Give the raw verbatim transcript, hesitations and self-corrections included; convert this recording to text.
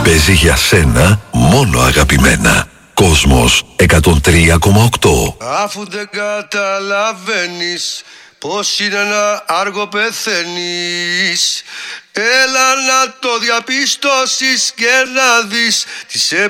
Παίζει για σένα μόνο αγαπημένα. Κόσμος εκατόν τρία κόμμα οκτώ. Αφού δεν καταλαβαίνεις πως είναι να άργο πεθαίνεις, έλα να το διαπιστώσεις και να δεις τις